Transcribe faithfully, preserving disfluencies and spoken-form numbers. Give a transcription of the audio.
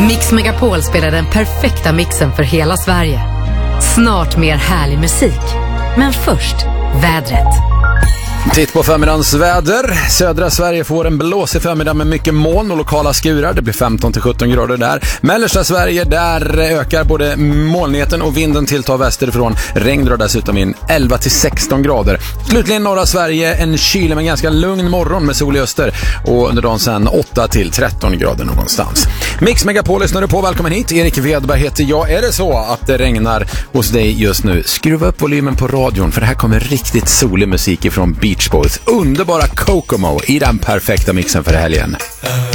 Mix Megapol spelar den perfekta mixen för hela Sverige. Snart mer härlig musik. Men först, vädret. Titt på förmiddagens väder. Södra Sverige får en blåsig förmiddag med mycket moln och lokala skurar. Det blir femton till sjutton grader där. Mellersta Sverige, där ökar både molnigheten och vinden tilltar västerifrån. Regn drar dessutom in elva till sexton grader. Slutligen norra Sverige, en kylig men ganska lugn morgon med sol i öster. Och under dagen sen åtta till tretton grader någonstans. Mix Megapol lyssnar du på, välkommen hit. Erik Wedberg heter jag. Är det så att det regnar hos dig just nu? Skruva upp volymen på radion, för det här kommer riktigt solig musik ifrån Beach Boys. Underbara Kokomo i den perfekta mixen för helgen.